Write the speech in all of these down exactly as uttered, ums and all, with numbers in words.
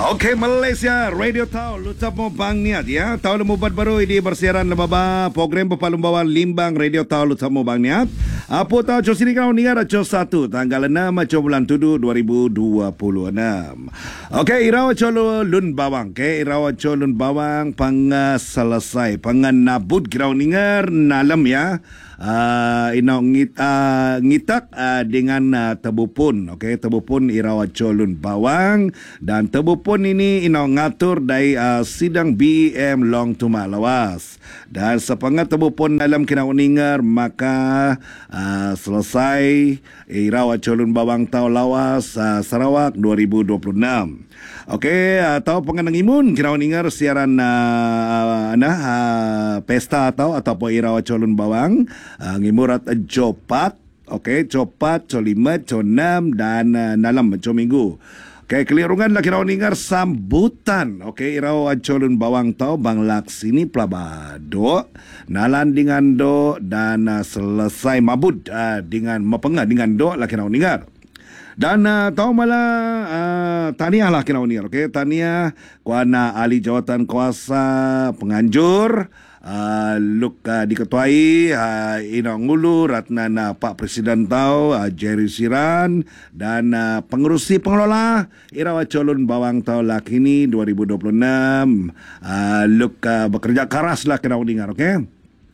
Okey, Malaysia Radio Tau Lucap mo bang niat ya. Tau lemu buat baru ini bersiaran lebaba program berpalumbawan limbang Radio Tau Lucap mo bang niat. Apa tahu co sini kau ningar co satu tanggal enam co bulan tujuh dua ribu dua puluh enam. Okey, iraw co lun bawang. Okey, iraw co lun bawang pang selesai pangan nabut kirau ningar nalam ya. Uh, ino ngit, uh, ngitak uh, dengan uh, tebupun. Okey, tebupun iraw colun bawang dan tebupun ini ino ngatur dari uh, sidang B M Long Tumak Lawas. Dan sepangat tebupun dalam kinauningar maka uh, selesai iraw colun bawang tau Lawas uh, Sarawak dua ribu dua puluh enam. Okey, uh, tahu pengenang imun kinauningar siaran uh, nah uh, pesta atau ataupun iraw colun bawang uh, ngimurat uh, jopat. Okey, copat, co lima, co enam dan uh, nalam co minggu. Okey, kelirungan laki raw ningar sambutan. Okey, iraw colun bawang tau bang laksini pelabado nalan dengan do dan uh, selesai mabud uh, dengan mapengah dengan do laki raw ningar. Dan uh, tahu malah uh, tahniah lah kena unir. Okey, tahniah kuana ahli jawatan kuasa penganjur uh, luk uh, diketuai uh, Ino Ngulu Ratnan uh, Pak Presiden tau uh, Jerry Siran dan uh, pengurusi pengelola iraw colun bawang tau lakini dua ribu dua puluh enam uh, luk uh, bekerja keras lah kena unir. Okey,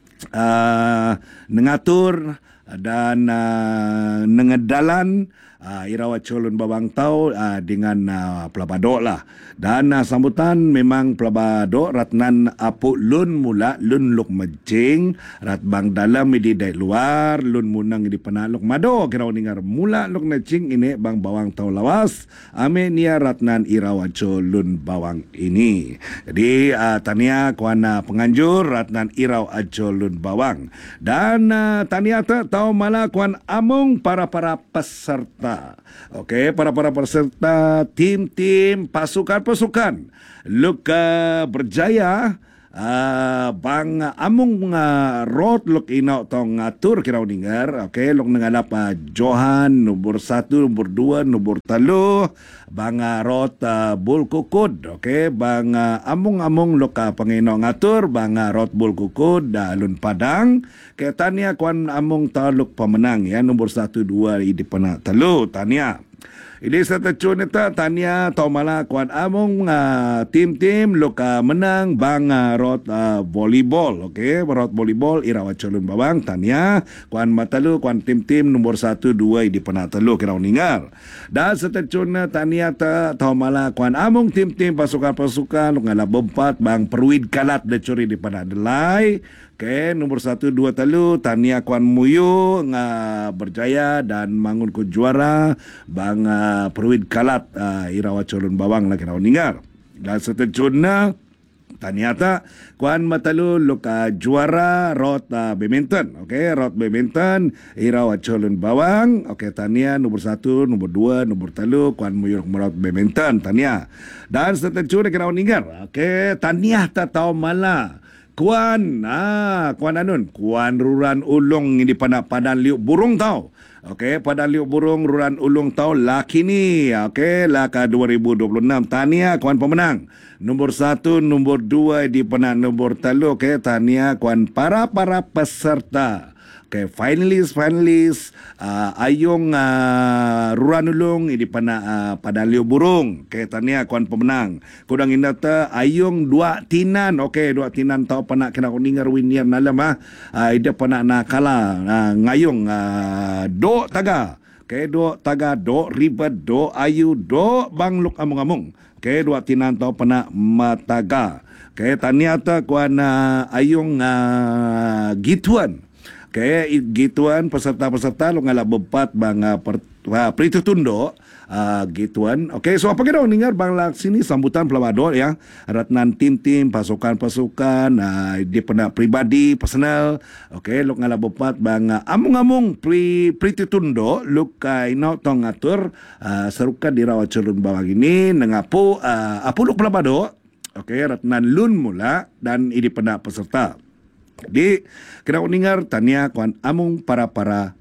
uh, mengatur dan uh, nengedalan uh, iraw colun bawang tau uh, dengan uh, pelabado lah. Dan uh, sambutan memang pelabado ratnan apu lun mula lun luk mejing rat bang dalam di dai luar lun munang di penaluk mado kira ningar mula luk mejing ini bang bawang tau Lawas ame nia ratnan iraw colun bawang ini. Jadi uh, tania kuana penganjur ratnan iraw colun bawang dan uh, tania ta tau malah kuan amung para-para peserta. Okey, para-para peserta, tim-tim, pasukan-pasukan luk uh, berjaya uh, bang amung uh, road luk ino tong ngatur kirau ningar. Okey, luk nengalap uh, Johan nombor satu, nombor dua, nombor telu bang uh, road uh, bul kukud. Okey, bang uh, amung-amung luk uh, pangino ngatur bang uh, road bul kukud uh, lun padang. Kaya tania kuan amung taluk pemenang ya nombor satu dua di pena telu tania. Ini serta cuneta tania tau malah kuan amung uh, tim-tim loka menang bang uh, rot uh, volleyball. Okey, rot volleyball iraw colun bawang tania kuan matalu kuan tim-tim nombor satu dua di pena telu kira ningar. Dan serta cuneta tania ta tau malah kuan amung tim-tim pasukan-pasukan ngala bempat bang perwid kalat de curi di pena delai. Okey, nombor satu, dua telu, tania kuan muyu nga berjaya dan mangun ku juara bang uh, perwid kalat uh, iraw colun bawang lah kira ningar. Dan setejuna taniata kuan matalu luka juara rot uh, badminton. Okey, rot badminton iraw colun bawang. Okey, tania nombor satu, nombor dua, nombor telu kuan muyu rot badminton tania. Dan setejuna kira ningar. Okey, tania ta tau malah Kuan, ah, kuan anun, kuan ruran ulung ini pada padan liuk burung tau. Okey, padan liuk burung ruran ulung tau laki ni. Okey, laka dua ribu dua puluh enam tania kuan pemenang. Nombor satu, nombor dua di pena nombor telu. Okey, tania kuan para-para peserta. Okay, finalis finalis uh, ayung uh, ruran ulung ini pada uh, pada liu burung. Okay, tania kuan pemenang. Kudang indata ayung dua tinan. Okay, dua tinan tau pana kena kuningar winir nalam ah. Uh, ida pana nakala uh, ngayung uh, do taga. Okay, do taga do ribet do ayu do bangluk amung-amung. Okay, dua tinan tau pana mataga. Okay, tania ta kuan uh, ayung uh, gituan. Okey, gituan peserta-peserta lu ngalap bepat bang uh, per, uh, Prito Tundo uh, gituan. Okey, so apa kita ningar bang laksini sambutan pelabado ya. Ratnan tim-tim, pasukan-pasukan, uh, di pena pribadi, personal. Okey, lu ngalap bepat bang uh, amung-amung pri Prito Tundo lu kai no tong ngatur uh, serukan di rawa colun bawang ini nengapu uh, apu lu pelabado. Okey, ratnan lun mula dan ini pena peserta. Di kena uningar tania kuan amung para-para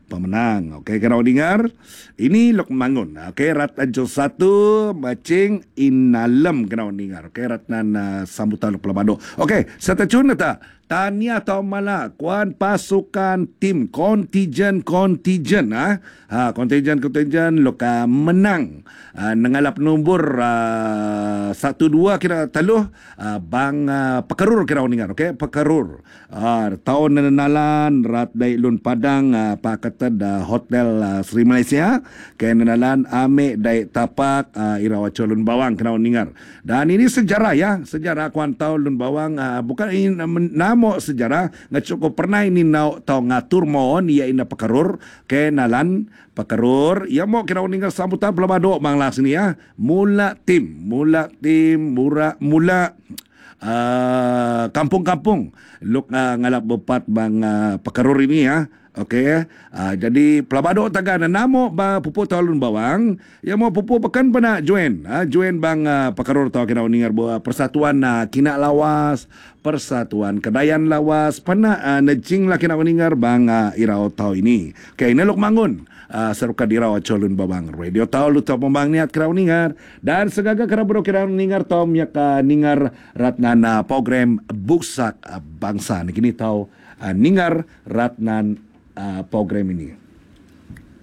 pemenang. Okey, kena dengar. Ini Lok Mangun. Okey, Ratnan Jos satu macing inalem kena dengar. Okey, Ratnan uh, sambutan Lok Pelabado. Okey, serta cun tak? Tania atau malah kuan pasukan tim kontijen kontijen ah ha, kontijen kontijen loka menang uh, nengalap nombor uh, satu dua kira taluh uh, bang uh, pekerur kira uningan okey pekerur uh, tahun nenalan rat dai lun padang uh, pakatan uh, hotel uh, Sri Malaysia ke nenalan ame dai tapak uh, irawa colun bawang kena uningan dan ini sejarah ya sejarah kuan tahun lun bawang uh, bukan ini uh, mo sejarah nga cukup pernah ini nau tau ngatur mohon ia ina pekerur ke nalan pekerur ia mo kira uningan sambutan Pelabado mangla sini ya mula tim mula tim mura mula uh, kampung-kampung luk uh, ngalap bepat bang uh, pekerur ini ya. Okey, uh, jadi Pelabado taga na namo ba pupu talun bawang, ya mo pupu pekan pana join, ha, join bang uh, pekaror tau kena uningar bo persatuan uh, kina lawas, persatuan kedayan lawas, pana uh, nejing lah kena uningar bang uh, irau tau ini. Okey, nalok mangun. Uh, seruka dirau colun babang radio tau lu tau pembang niat kira uningar dan segaga kira bro kira uningar tau miak uh, ningar ratnan uh, program buksak uh, bangsa. Kini tau uh, ningar ratnan uh, program ini.